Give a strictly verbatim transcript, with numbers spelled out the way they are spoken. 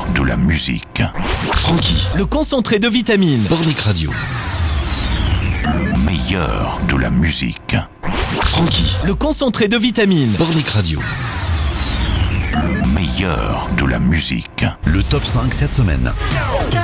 meilleur de la musique. Francky, Le concentré de vitamines. Pornic Radio. Le meilleur de la musique. Francky, Le concentré de vitamines. Pornic Radio. Le meilleur de la musique. Le top cinq cette semaine.